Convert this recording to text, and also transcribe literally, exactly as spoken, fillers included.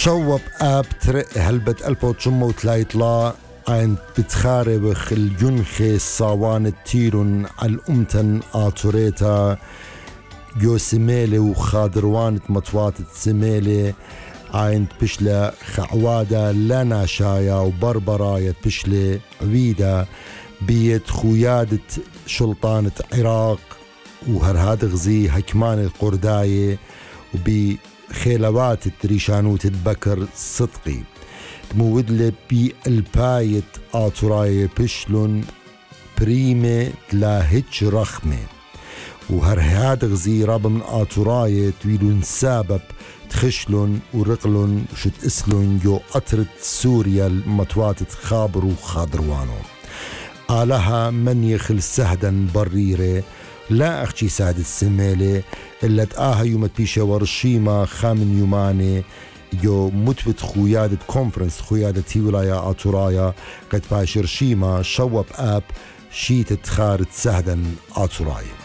شوب آب ترق هلبت ألبو تشمو تلايطلا عين بتخاربخ الجنخي الصوان التيرون الأمتن آتوريتا جو سميلي وخادروانة مطوات سميلي عين بشلة خعوادة لانا شايا وبربراية بشلة عويدة بيت خويادة شلطانة عراق وهرهاد غزي هكمان القرداية وبخيلوات ريشانوت بكر صدقي مودلة بي البايت آتوراية بشلون بريمة تلاهج رخمة وهرهاد غزي رب من آتوراية تويلون سابب تخشلون ورقلون وشت اسلون جو قطرة سوريا المتواتت خابر وخادروانو آلها من يخل سهدا بريرة لا أخشي سعد السميلة إلا تآها يوم تبيشة ورشيما خامن يوماني جو متفت خويادة كونفرنس خويادة تي ولاية آتورايا قد باشر شيما شوب آب شيت تخارت سهدا آتورايا